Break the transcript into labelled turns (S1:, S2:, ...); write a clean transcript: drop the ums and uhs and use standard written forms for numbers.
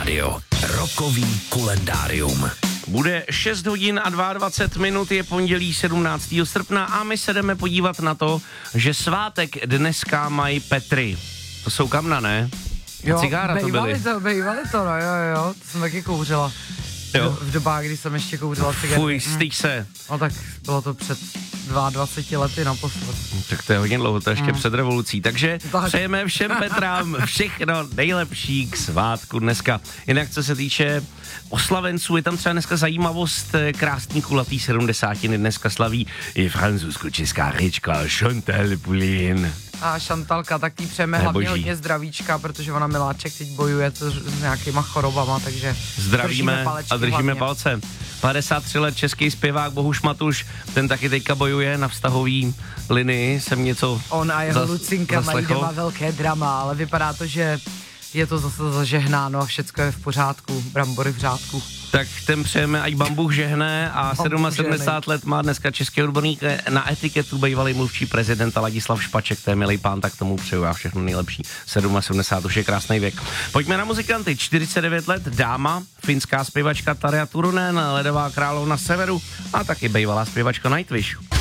S1: rádio. Rokový kalendárium.
S2: Bude 6 hodin a 22 minut, je pondělí 17. srpna a my se jdeme podívat na to, že svátek dneska mají Petry. To jsou kamna, ne?
S3: Jo,
S2: cigára to byly.
S3: Bejvali to, no jo, to jsem taky kouřila.
S2: Jo.
S3: V dobách, kdy jsem ještě kouřila cigarety.
S2: Fuj, styď se.
S3: No tak bylo to před 22 lety naposled.
S2: Tak to je hodně dlouho, to ještě před revolucí. Takže přejeme všem Petrám všechno nejlepší k svátku dneska. Jinak co se týče oslavenců, je tam třeba dneska zajímavost, krásný kulatý 70. dneska slaví i francouzsko-česká herečka Chantal Poulin.
S3: A Šantalka, tak jí přejeme hlavně hodně zdravíčka, protože ona miláček teď bojuje s nějakýma chorobama, takže
S2: zdravíme a držíme palce. 53 let český zpěvák Bohuš Matuš, ten taky teďka bojuje na vztahový linii, jsem něco
S3: on a jeho Lucinka mají doma velké drama, ale vypadá to, že je to zase zažehnáno a všecko je v pořádku, brambory v řádku.
S2: Tak ten přejeme, ať bambuch žehne a 77 let má dneska český odborník na etiketu, bývalý mluvčí prezidenta Ladislav Špaček, to je milý pán, tak tomu přeju já všechno nejlepší. 77 už je krásný věk. Pojďme na muzikanty, 49 let, dáma, finská zpěvačka Tarja Turunen, ledová královna severu a taky bývalá zpěvačka Nightwish.